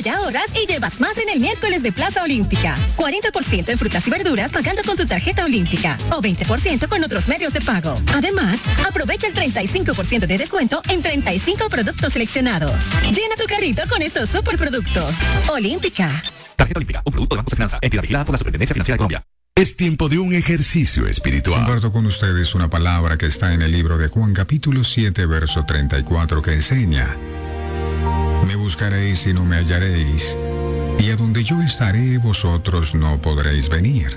ya ahorras y llevas más en el miércoles de Plaza Olímpica. 40% en frutas y verduras pagando con tu tarjeta Olímpica o 20% con otros medios de pago. Además, aprovecha el 35% de descuento en 35 productos seleccionados. Llena tu carrito con estos superproductos. Olímpica. Tarjeta Olímpica, un producto de Banco de Finanza, entidad vigilada por la Superintendencia Financiera de Colombia. Es tiempo de un ejercicio espiritual. Comparto con ustedes una palabra que está en el libro de Juan capítulo 7, verso 34, que enseña: me buscaréis y no me hallaréis, y a donde yo estaré vosotros no podréis venir.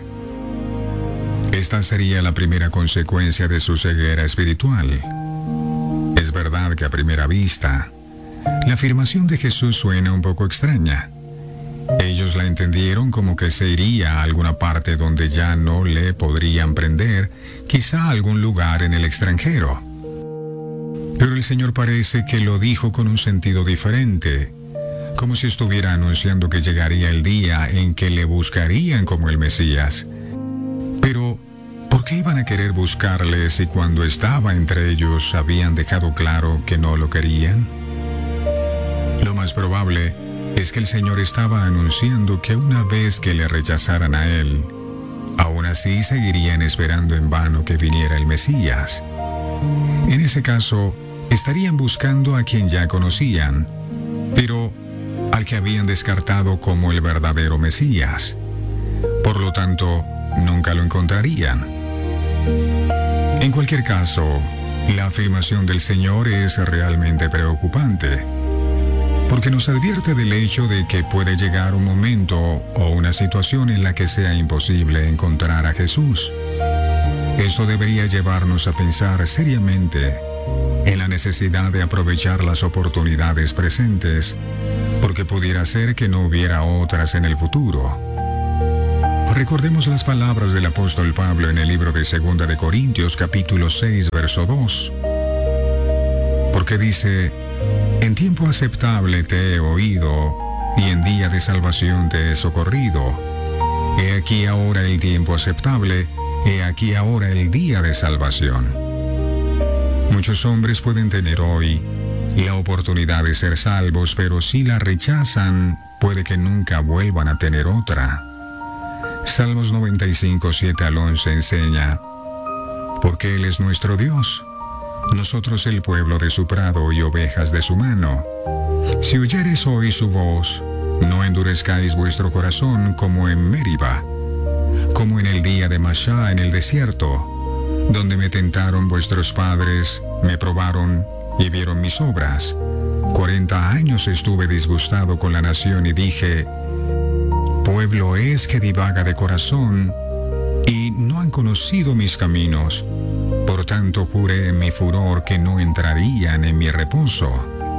Esta sería la primera consecuencia de su ceguera espiritual. Es verdad que a primera vista, la afirmación de Jesús suena un poco extraña. Ellos la entendieron como que se iría a alguna parte donde ya no le podrían prender, quizá a algún lugar en el extranjero. Pero el Señor parece que lo dijo con un sentido diferente, como si estuviera anunciando que llegaría el día en que le buscarían como el Mesías. Pero, ¿por qué iban a querer buscarle si cuando estaba entre ellos habían dejado claro que no lo querían? Lo más probable es que el Señor estaba anunciando que una vez que le rechazaran a Él, aún así seguirían esperando en vano que viniera el Mesías. En ese caso, estarían buscando a quien ya conocían, pero al que habían descartado como el verdadero Mesías. Por lo tanto, nunca lo encontrarían. En cualquier caso, la afirmación del Señor es realmente preocupante, porque nos advierte del hecho de que puede llegar un momento o una situación en la que sea imposible encontrar a Jesús. Esto debería llevarnos a pensar seriamente en la necesidad de aprovechar las oportunidades presentes, porque pudiera ser que no hubiera otras en el futuro. Recordemos las palabras del apóstol Pablo en el libro de 2 de Corintios capítulo 6, verso 2. Porque dice: en tiempo aceptable te he oído, y en día de salvación te he socorrido. He aquí ahora el tiempo aceptable, he aquí ahora el día de salvación. Muchos hombres pueden tener hoy la oportunidad de ser salvos, pero si la rechazan, puede que nunca vuelvan a tener otra. Salmos 95, 7 al 11 enseña: porque Él es nuestro Dios, nosotros el pueblo de su prado y ovejas de su mano. Si oyereis hoy su voz, no endurezcáis vuestro corazón como en Meriba, como en el día de Masá en el desierto, donde me tentaron vuestros padres, me probaron y vieron mis obras. 40 años estuve disgustado con la nación y dije: pueblo es que divaga de corazón, y no han conocido mis caminos. Por tanto juré en mi furor que no entrarían en mi reposo.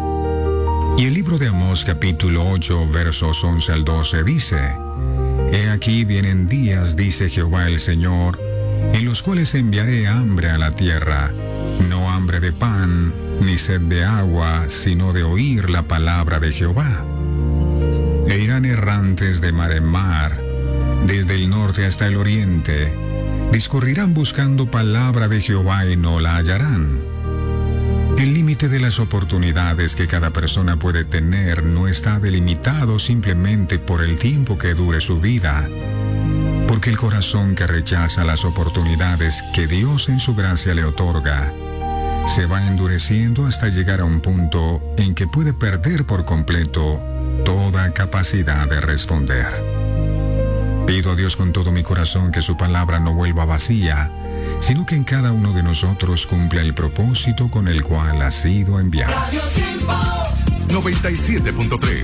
Y el libro de Amós capítulo 8 versos 11 al 12 dice: he aquí vienen días, dice Jehová el Señor, en los cuales enviaré hambre a la tierra, no hambre de pan, ni sed de agua, sino de oír la palabra de Jehová. E irán errantes de mar en mar, desde el norte hasta el oriente, discurrirán buscando palabra de Jehová y no la hallarán. El límite de las oportunidades que cada persona puede tener no está delimitado simplemente por el tiempo que dure su vida, porque el corazón que rechaza las oportunidades que Dios en su gracia le otorga, se va endureciendo hasta llegar a un punto en que puede perder por completo toda capacidad de responder. Pido a Dios con todo mi corazón que su palabra no vuelva vacía, sino que en cada uno de nosotros cumpla el propósito con el cual ha sido enviado. 97.3